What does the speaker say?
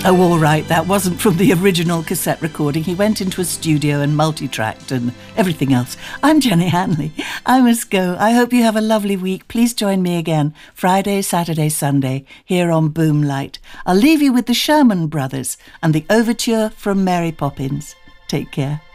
Oh, all right, that wasn't from the original cassette recording. He went into a studio and multi-tracked and everything else. I'm Jenny Hanley. I must go. I hope you have a lovely week. Please join me again Friday, Saturday, Sunday here on Boomlight. I'll leave you with the Sherman Brothers and the overture from Mary Poppins. Take care.